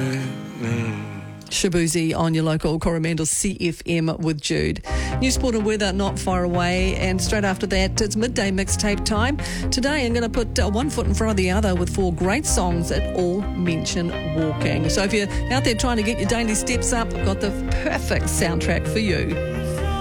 Shabuzi on your local Coromandel CFM with Jude. New sport and weather not far away, and straight after that it's midday mixtape time. Today I'm going to put one foot in front of the other with 4 great songs that all mention walking. So if you're out there trying to get your daily steps up, I've got the perfect soundtrack for you.